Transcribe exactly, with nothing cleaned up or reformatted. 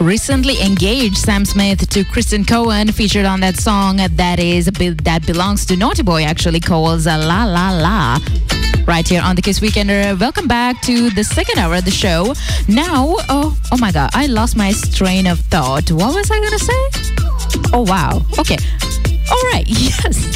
recently engaged Sam Smith to Kristen Cohen, featured on that song that is that belongs to Naughty Boy, actually, called La La La. Right here on the Kiss Weekender. Welcome back to the second hour of the show. Now, oh, oh my God, I lost my train of thought. What was I gonna say? Oh wow. Okay. All right. Yes.